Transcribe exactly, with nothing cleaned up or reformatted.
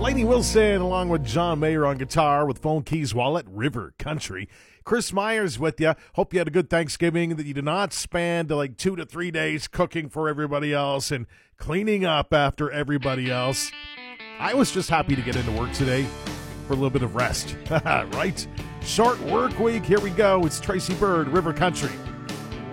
Lainey Wilson along with John Mayer on guitar with Phone Keys Wallet, River Country. Chris Myers with you. Hope you had a good Thanksgiving, that you did not spend like two to three days cooking for everybody else and cleaning up after everybody else. I was just happy to get into work today for a little bit of rest, right? Short work week. Here we go. It's Tracy Bird, River Country.